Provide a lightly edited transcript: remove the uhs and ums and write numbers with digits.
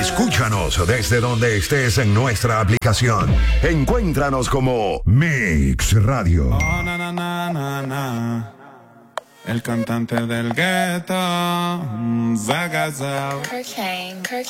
Escúchanos desde donde estés en nuestra aplicación. Encuéntranos como Mix Radio. Oh, na, na, na, na, na. El cantante del gueto, Zagazao.